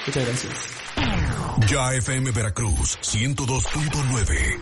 Muchas gracias. Ya FM Veracruz 102.9.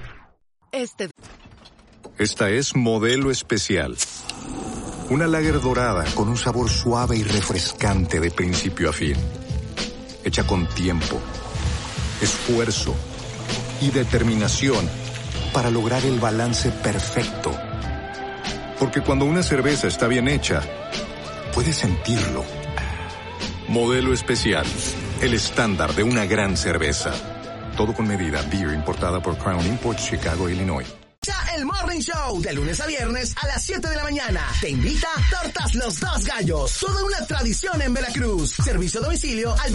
Esta es Modelo Especial. Una lager dorada con un sabor suave y refrescante de principio a fin. Hecha con tiempo, esfuerzo y determinación para lograr el balance perfecto. Porque cuando una cerveza está bien hecha, puedes sentirlo. Modelo Especial, el estándar de una gran cerveza. Todo con medida. Beer importada por Crown Imports, Chicago, Illinois. El Morning Show, de lunes a viernes a las 7 de la mañana. Te invita Tortas Los Dos Gallos. Toda una tradición en Veracruz. Servicio a domicilio al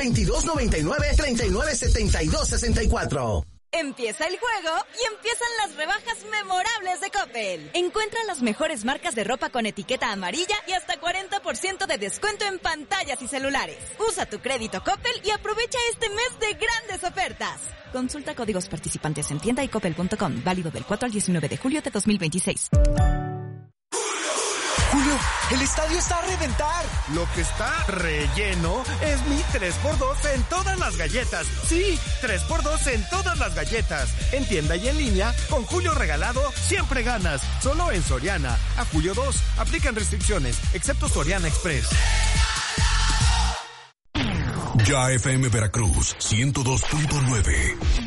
2299-397264. Empieza el juego y empiezan las rebajas memorables de Coppel. Encuentra las mejores marcas de ropa con etiqueta amarilla y hasta 40% de descuento en pantallas y celulares. Usa tu crédito Coppel y aprovecha este mes de grandes ofertas. Consulta códigos participantes en tienda y coppel.com. Válido del 4 al 19 de julio de 2026. Julio, el estadio está a reventar. Lo que está relleno es mi 3x2 en todas las galletas. Sí, 3x2 en todas las galletas. En tienda y en línea, con Julio regalado, siempre ganas. Solo en Soriana. A julio 2, aplican restricciones, excepto Soriana Express. Ya FM Veracruz 102.9.